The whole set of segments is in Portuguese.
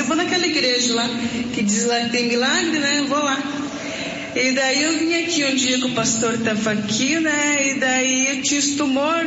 vou naquela igreja lá, que diz lá que tem milagre, né? Vou lá. E daí eu vim aqui um dia que o pastor estava aqui, né? E daí eu tinha esse tumor,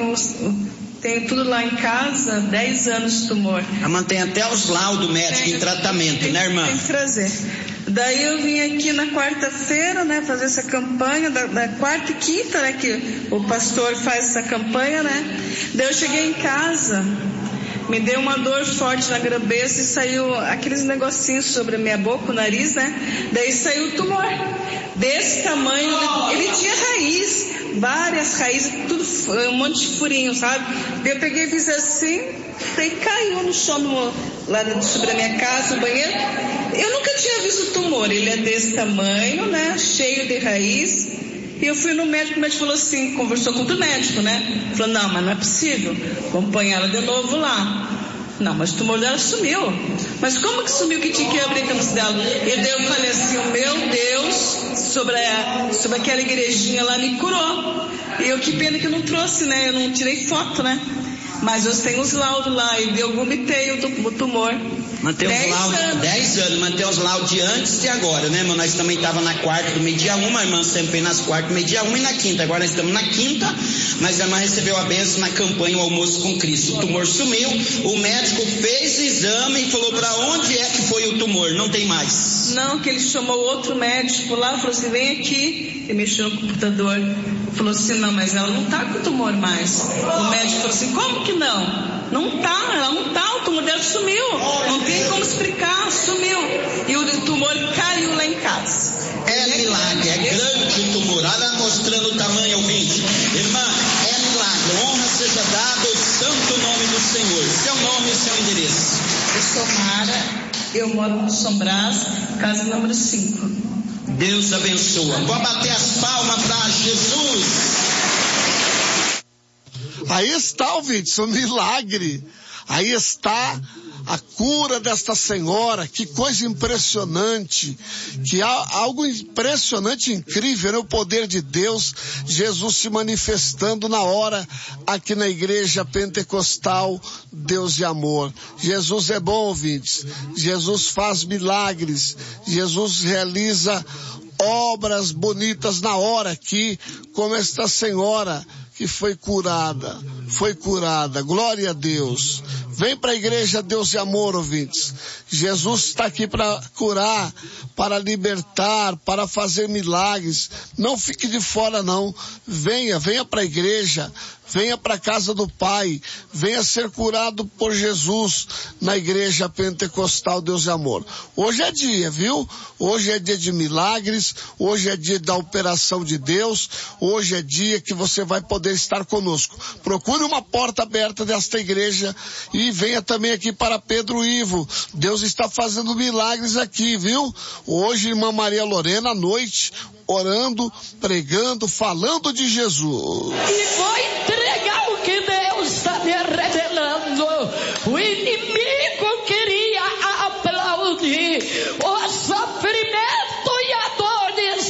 tenho tudo lá em casa, 10 anos de tumor. Ela mantém até os laudos médicos em tratamento, né, irmã? Tem que trazer. Daí eu vim aqui na quarta-feira, né, fazer essa campanha, da quarta e quinta, né, que o pastor faz essa campanha, né. Daí eu cheguei em casa, me deu uma dor forte na cabeça e saiu aqueles negocinhos sobre a minha boca, o nariz, né. Daí saiu o tumor, desse tamanho, ele tinha raiz, várias raízes, tudo, um monte de furinho, sabe. Daí eu peguei e fiz assim, daí caiu no chão lá sobre a minha casa, no banheiro. Eu nunca tinha visto tumor, ele é desse tamanho, né, cheio de raiz. E eu fui no médico, o médico falou assim, conversou com outro médico, né, falou, não, mas não é possível, vamos pôr ela de novo lá. Não, mas o tumor dela sumiu. Mas como que sumiu, que tinha que abrir a cabeça dela? E daí eu falei assim, meu Deus, sobre aquela igrejinha lá me curou. E eu, que pena que eu não trouxe, né, eu não tirei foto, né. Mas eu tenho os laudos lá, e eu vomitei o tumor. Mantém os laudos, 10 anos, mantém os laudos de antes e de agora, né, irmão? Nós também estávamos na quarta do meio-dia 1, a irmã sempre vem nas quartas do meio-dia 1 e na quinta. Agora nós estamos na quinta, mas a irmã recebeu a bênção na campanha O Almoço com Cristo. O tumor sumiu, o médico fez o exame e falou para onde é que foi o tumor, não tem mais. Não, que ele chamou outro médico lá, falou assim, vem aqui, ele mexeu no computador, falou assim, não, mas ela não tá com tumor mais. O médico falou assim, como que não? Não tá, ela não tá, o tumor dela sumiu, não tem como explicar, sumiu. E o tumor caiu lá em casa. É milagre, é grande o tumor, olha mostrando o tamanho, ouvinte. Irmã, é milagre, honra seja dada ao santo nome do Senhor. Seu nome e seu endereço. Eu sou Mara, eu moro no São Brás, casa número 5. Deus abençoa. Vou bater as palmas para Jesus. Aí está, ouvintes, o milagre. Aí está a cura desta senhora. Que coisa impressionante. Que há algo impressionante, incrível, né? O poder de Deus, Jesus se manifestando na hora aqui na igreja pentecostal Deus de Amor. Jesus é bom, ouvintes. Jesus faz milagres. Jesus realiza obras bonitas na hora aqui, como esta senhora que foi curada, glória a Deus. Vem para a igreja Deus de Amor, ouvintes. Jesus está aqui para curar, para libertar, para fazer milagres. Não fique de fora não, venha para a igreja, venha para a casa do Pai, venha ser curado por Jesus na igreja pentecostal Deus de Amor. Hoje é dia, viu? Hoje é dia de milagres, hoje é dia da operação de Deus, hoje é dia que você vai poder estar conosco. Procure uma porta aberta desta igreja e venha também aqui para Pedro Ivo. Deus está fazendo milagres aqui, viu? Hoje, irmã Maria Lorena, à noite, orando, pregando, falando de Jesus. E vou entregar o que Deus está me revelando. O inimigo queria aplaudir o sofrimento e a dor de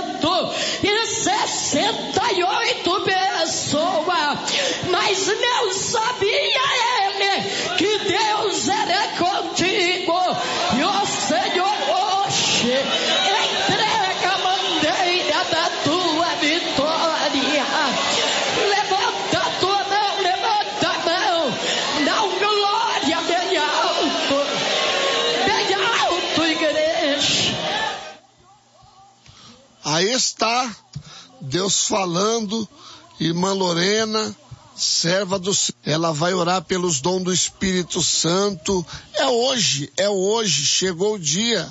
168 pessoas, mas não sabia ele que Deus era contigo. E o Senhor hoje entrega a bandeira da tua vitória. Levanta a tua mão, levanta a mão, dá um glória bem alto, igreja. Aí está Deus falando, irmã Lorena, serva do Senhor, ela vai orar pelos dons do Espírito Santo. É hoje, chegou o dia,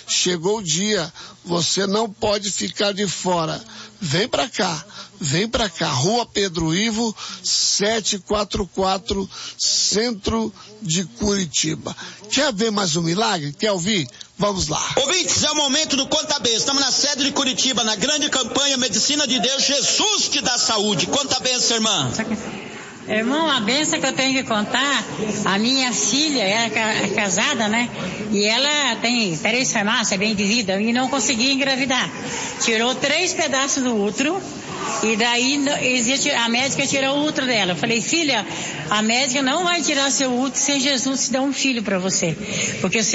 você não pode ficar de fora. Vem pra cá, Rua Pedro Ivo, 744, centro de Curitiba. Quer ver mais um milagre? Quer ouvir? Vamos lá. Ouvintes, é o momento do Conta Benção. Estamos na sede de Curitiba, na grande campanha Medicina de Deus, Jesus te dá saúde. Conta a benção, irmã. Irmão, a benção que eu tenho que contar, a minha filha é casada, né? E ela tem 3 farmácias, bem de vida, e não conseguia engravidar. Tirou 3 pedaços do útero, e daí a médica tirou o útero dela. Eu falei, filha, a médica não vai tirar seu útero sem Jesus te dar um filho para você. Porque